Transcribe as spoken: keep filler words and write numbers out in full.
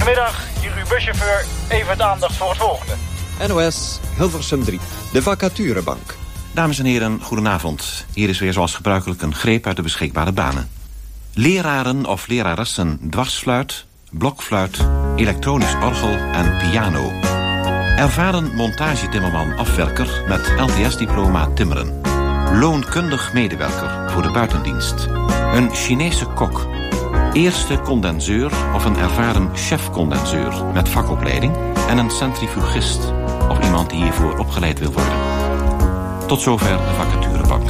Goedemiddag, hier uw buschauffeur. Even de aandacht voor het volgende. N O S Hilversum drie, de vacaturebank. Dames en heren, goedenavond. Hier is weer zoals gebruikelijk een greep uit de beschikbare banen. Leraren of leraressen dwarsfluit, blokfluit, elektronisch orgel en piano. Ervaren montagetimmerman afwerker met L T S-diploma timmeren. Loonkundig medewerker voor de buitendienst. Een Chinese kok. Eerste condenseur of een ervaren chef-condenseur met vakopleiding. En een centrifugist of iemand die hiervoor opgeleid wil worden. Tot zover de vacature.